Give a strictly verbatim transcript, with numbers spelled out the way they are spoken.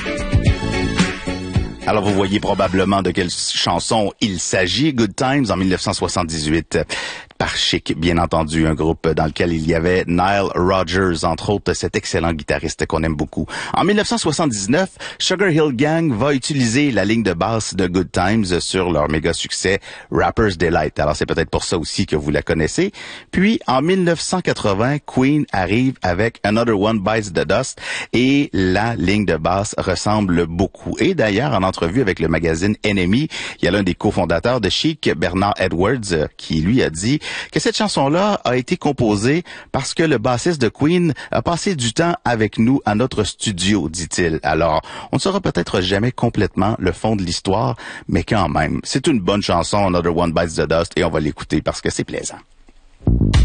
Alors, vous voyez probablement de quelle chanson il s'agit. Good Times en mille neuf cent soixante-dix-huit. Par Chic, bien entendu, un groupe dans lequel il y avait Nile Rodgers, entre autres, cet excellent guitariste qu'on aime beaucoup. En mille neuf cent soixante-dix-neuf, Sugar Hill Gang va utiliser la ligne de basse de Good Times sur leur méga succès Rapper's Delight. Alors, c'est peut-être pour ça aussi que vous la connaissez. Puis, en mille neuf cent quatre-vingts, Queen arrive avec Another One Bites the Dust et la ligne de basse ressemble beaucoup. Et d'ailleurs, en entrevue avec le magazine Enemy, il y a l'un des cofondateurs de Chic, Bernard Edwards, qui lui a dit que cette chanson-là a été composée parce que le bassiste de Queen a passé du temps avec nous à notre studio, dit-il. Alors, on ne saura peut-être jamais complètement le fond de l'histoire, mais quand même, c'est une bonne chanson, Another One Bites the Dust, et on va l'écouter parce que c'est plaisant.